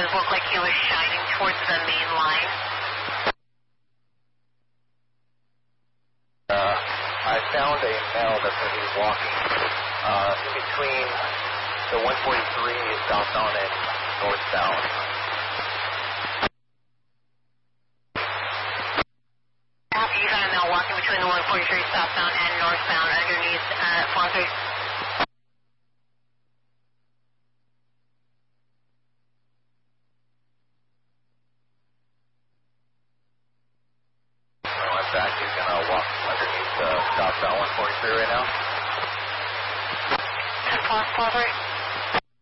it looked like he was shining towards the main line. I found a male that's going to be walking in between the 143 southbound and northbound. After you found a male walking between the 143 southbound and northbound underneath 403. In fact, he's going to walk underneath southbound 143 right now. 10 plus, 403.